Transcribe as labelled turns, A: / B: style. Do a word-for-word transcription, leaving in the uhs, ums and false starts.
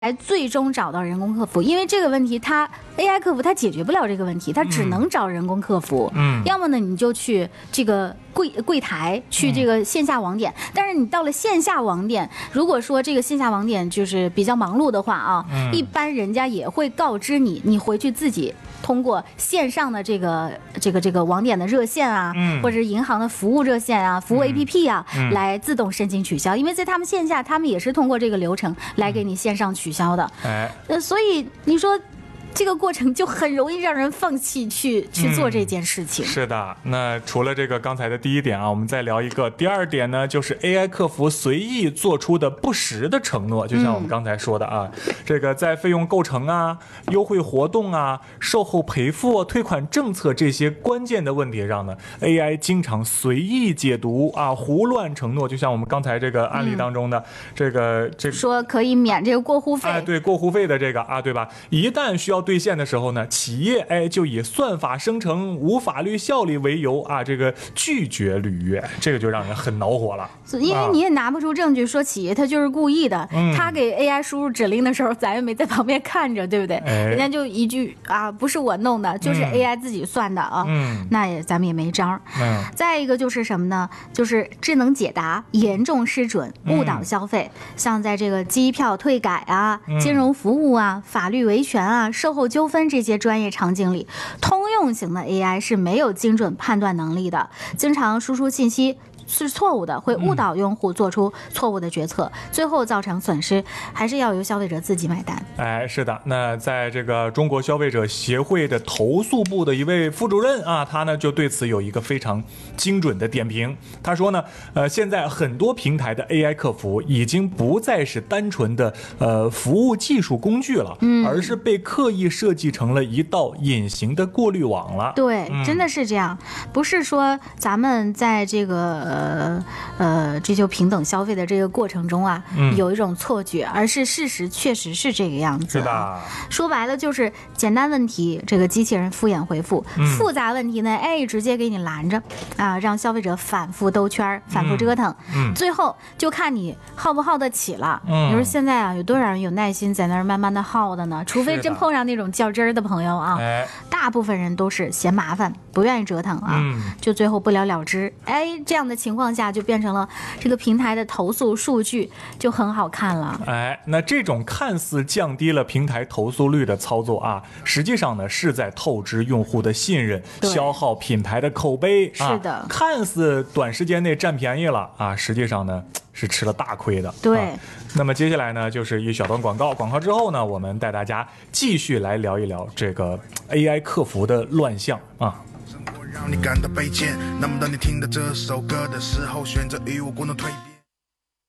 A: 来最终找到人工客服，因为这个问题它 A I 客服它解决不了这个问题，它只能找人工客服。嗯，要么呢你就去这个柜柜台，去这个线下网点。嗯、但是你到了线下网点，如果说这个线下网点就是比较忙碌的话啊，嗯、一般人家也会告知你，你回去自己通过线上的这个这个这个网点的热线啊，嗯、或者是银行的服务热线啊、服务 A P P 啊，嗯、来自动申请取消。因为在他们线下，他们也是通过这个流程来给你线上取消的。哎，呃，所以你说。这个过程就很容易让人放弃去去做这件事情、
B: 嗯。是的，那除了这个刚才的第一点啊，我们再聊一个第二点呢，就是 A I 客服随意做出的不实的承诺，就像我们刚才说的啊，嗯、这个在费用构成啊、优惠活动啊、售后赔付、退款政策这些关键的问题上呢 ，A I 经常随意解读啊、胡乱承诺，就像我们刚才这个案例当中的、嗯、这个这个
A: 说可以免这个过户费，
B: 哎，对，过户费的这个啊，对吧？一旦需要兑现的时候呢，企业哎就以算法生成无法律效力为由啊，这个拒绝履约，这个就让人很恼火了。
A: 因为你也拿不出证据说企业他就是故意的，嗯、他给 A I 输入指令的时候，咱也没在旁边看着，对不对？哎、人家就一句啊，不是我弄的，就是 A I 自己算的啊，嗯、那也咱们也没招。嗯、再一个就是什么呢？就是智能解答严重失准，误导消费，嗯、像在这个机票退改啊、金融服务啊、法律维权啊、售后纠纷这些专业场景里，通用型的 A I 是没有精准判断能力的，经常输出信息是错误的，会误导用户做出错误的决策，嗯、最后造成损失，还是要由消费者自己买单。
B: 哎，是的，那在这个中国消费者协会的投诉部的一位副主任啊，他呢就对此有一个非常精准的点评。他说呢，呃，现在很多平台的 A I 客服已经不再是单纯的呃服务技术工具了，嗯、而是被刻意设计成了一道隐形的过滤网了。
A: 对，嗯、真的是这样，不是说咱们在这个。呃呃，追求平等消费的这个过程中啊，嗯、有一种错觉，而是事实确实是这个样子。
B: 是的，
A: 说白了就是简单问题，这个机器人敷衍回复；嗯、复杂问题呢，哎，直接给你拦着啊，让消费者反复兜圈、反复折腾，嗯、最后就看你耗不耗得起了。嗯、你说现在啊，有多少人有耐心在那儿慢慢的耗的呢？除非真碰上那种较真儿的朋友啊，大部分人都是嫌麻烦，不愿意折腾啊，嗯、就最后不了了之。哎，这样的情况下就变成了这个平台的投诉数据就很好看了。
B: 哎，那这种看似降低了平台投诉率的操作啊，实际上呢是在透支用户的信任，消耗品牌的口碑。
A: 是的、啊，
B: 看似短时间内占便宜了啊，实际上呢是吃了大亏的。
A: 对、
B: 啊，那么接下来呢就是一小段广告，广告之后呢，我们带大家继续来聊一聊这个 A I 客服的乱象啊。
C: 让你感到卑贱，那么当你听到这首歌的时候，选择与我共同蜕变。